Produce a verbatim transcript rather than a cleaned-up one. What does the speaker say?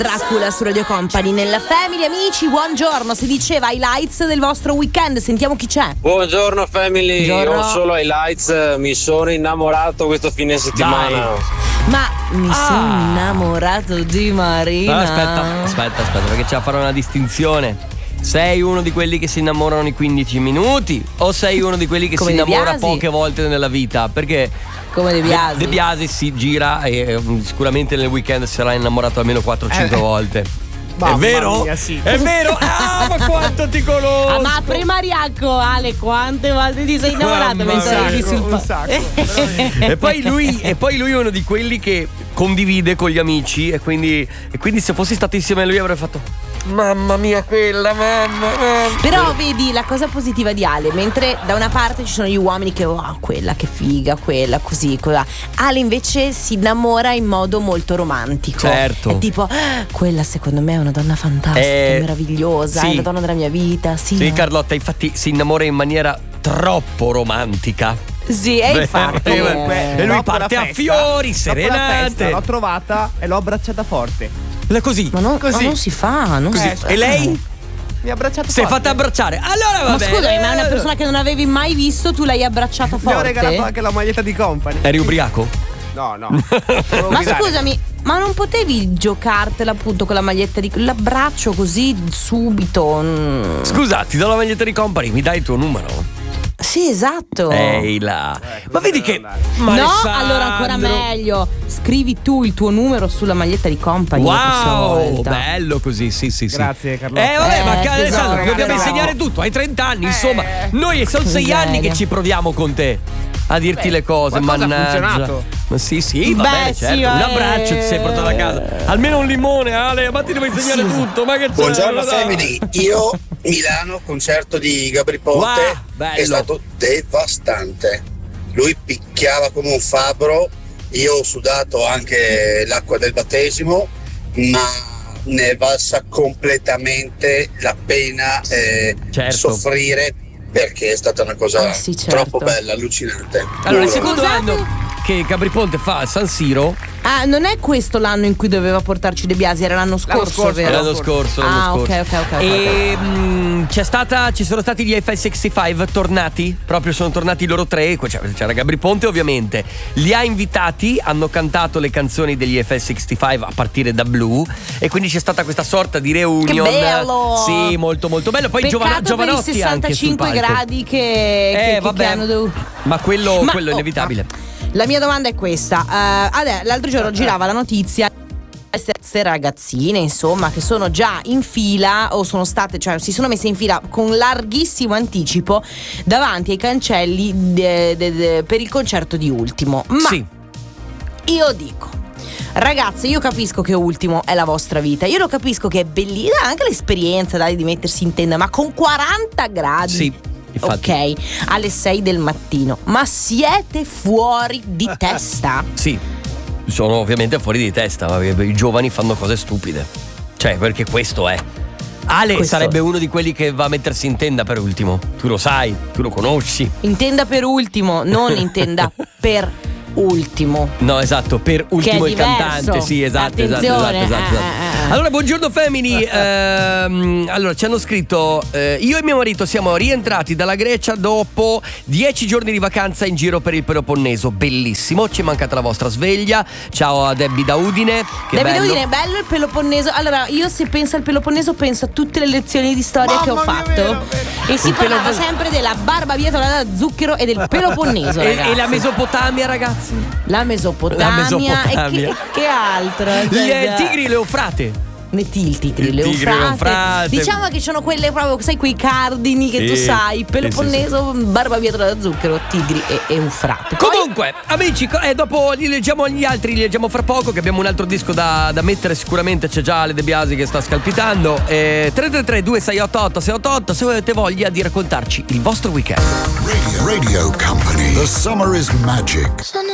Dracula su Radio Company. Nella Family, amici, buongiorno. Si diceva highlights del vostro weekend. Sentiamo chi c'è. Buongiorno Family. Buongiorno. Io ho solo highlights. Mi sono innamorato questo fine settimana. Dai. Ma mi Ah. sono innamorato di Marina. No, aspetta, aspetta, aspetta, perché c'è da fare una distinzione. Sei uno di quelli che si innamorano in quindici minuti o sei uno di quelli che Come si De innamora Biasi? poche volte nella vita? Perché Come De Biasi. De Biasi si gira e eh, sicuramente nel weekend si sarà innamorato almeno quattro cinque Eh. volte. Mamma È vero? mia, sì. È vero? Ah, ma quanto ti conosco! Ah, ma prima Riacco, Ale, quante volte ti sei innamorato Mamma mentre mia. eri sul Un sacco, veramente. E poi lui e poi lui è uno di quelli che condivide con gli amici e quindi, e quindi se fossi stato insieme a lui avrei fatto mamma mia quella, mamma, mamma. Però vedi la cosa positiva di Ale, mentre da una parte ci sono gli uomini che oh, quella che figa, quella così, quella. Ale invece si innamora in modo molto romantico. Certo. È tipo "Ah, quella secondo me è una donna fantastica, Eh, meravigliosa, sì. è la donna della mia vita". Sì, Sì, no? Carlotta, infatti si innamora in maniera troppo romantica. Sì, e Beh, infatti eh, eh, e lui Dopo la parte a festa- fiori, dopo la festa serenate. l'ho trovata e l'ho abbracciata forte. La così. Ma non, Così. ma non si fa, non Così. si fa. E lei? Mi ha abbracciato Si è forte. fatta abbracciare. Allora va Ma bene. scusami, ma è una persona che non avevi mai visto, tu l'hai abbracciata Mi ho regalato forte? anche la maglietta di Company. Eri ubriaco? No, no. Volevo Ma guidare. scusami, ma non potevi giocartela appunto con la maglietta di l'abbraccio così subito? mm. Scusa, ti do la maglietta di Company, mi dai il tuo numero? Sì, esatto. Ehi là. Ma vedi che ma No, Alessandro- allora ancora meglio. Scrivi tu il tuo numero sulla maglietta di Company. la prossima Wow, volta. bello così, sì, sì, sì. Grazie, Carlotta. Eh, vabbè, Eh, ma tesoro, Alessandro, dobbiamo grazie. insegnare tutto. Hai trenta anni, Eh. insomma. Noi sono sei Miseria. anni che ci proviamo con te a dirti Beh, le cose, qualcosa ha mannaggia. funzionato. Ma sì, sì, va Beh, bene, sì, certo. va- Un abbraccio ti sei portato a casa. Almeno un limone, Ale, ma ti devo insegnare tutto. Ma che c'è? Buongiorno Dai. Family, io Milano, concerto di Gabri Ponte, Wow, bello. è stato devastante. Lui picchiava come un fabbro, io ho sudato anche l'acqua del battesimo, ma ne è valsa completamente la pena eh, Certo. soffrire, perché è stata una cosa Ah, sì, certo. troppo bella, allucinante. Allora, il Giuro. secondo Scusate? anno che Gabri Ponte fa a San Siro Ah, non è questo l'anno in cui doveva portarci De Biasi, era l'anno scorso, scorso, vero? è l'anno scorso, l'anno Ah, scorso. ok, ok, ok, ok. E mh, c'è stata, ci sono stati gli F L sessantacinque tornati, proprio sono tornati loro tre. C'era Gabri Ponte ovviamente, li ha invitati, hanno cantato le canzoni degli F L sessantacinque a partire da Blue, e quindi c'è stata questa sorta di reunion. Che bello! Sì, molto molto bello. Poi Peccato Giovano- per i Giovanotti anche sul sessantacinque palco. gradi che, che, Eh, che- vabbè, che hanno dovuto. ma quello, Ma- quello è oh, inevitabile. La mia domanda è questa. Eh, adè, l'altro giorno girava la notizia queste ragazzine, insomma, che sono già in fila o sono state, cioè si sono messe in fila con larghissimo anticipo davanti ai cancelli de- de- de- per il concerto di Ultimo. Ma Sì. io dico, ragazze, io capisco che Ultimo è la vostra vita, io lo capisco che è bellissima anche l'esperienza, dai, di mettersi in tenda, ma con quaranta gradi. Sì, infatti. Ok, alle sei del mattino. Ma siete fuori di testa? Sì, sono ovviamente fuori di testa, ma i giovani fanno cose stupide. Cioè, perché questo è. Ale Questo- sarebbe uno di quelli che va a mettersi in tenda per Ultimo. Tu lo sai, tu lo conosci. In tenda per Ultimo, non in tenda per Ultimo. No, esatto, per Ultimo il diverso. cantante. Sì, esatto, esatto, esatto, Attenzione, esatto, esatto. eh, eh, eh. Allora, buongiorno Family. Ehm, allora, ci hanno scritto eh, io e mio marito siamo rientrati dalla Grecia dopo dieci giorni di vacanza in giro per il Peloponneso. Bellissimo, ci è mancata la vostra sveglia. Ciao a Debbie da Udine. Che Devi bello. dire, bello il Peloponneso. Allora, io se penso al Peloponneso penso a tutte le lezioni di storia Mamma che ho mia, fatto. vero, vero. E si Il parlava Peloponneso. sempre della barba bietola da zucchero e del Peloponneso. E, ragazzi. e la Mesopotamia, ragazzi. La Mesopotamia. La Mesopotamia. E che, che altro? Le Tigri e le Eufrate. Metti il tigri, Il le tigri, Eufrate. l'Eufrate. Diciamo che sono quelle proprio, sai, quei cardini che Sì, tu sai, sì, Peloponneso, barba bietola da zucchero, tigri e Eufrate. Poi- Comunque, amici, co- eh, dopo li leggiamo gli altri, li leggiamo fra poco, che abbiamo un altro disco da, da mettere. Sicuramente c'è già Ale De Biasi che sta scalpitando. Eh, tre tre tre due sei otto otto sei otto otto se avete voglia di raccontarci il vostro weekend. Radio, Radio Company. The summer is magic.